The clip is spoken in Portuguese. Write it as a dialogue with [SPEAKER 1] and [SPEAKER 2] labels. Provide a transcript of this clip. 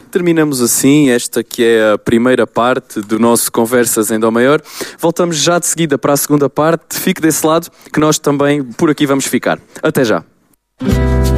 [SPEAKER 1] Terminamos assim esta que é a primeira parte do nosso Conversas em Dó Maior. Voltamos já de seguida para a segunda parte. Fique desse lado que nós também por aqui vamos ficar. Até já.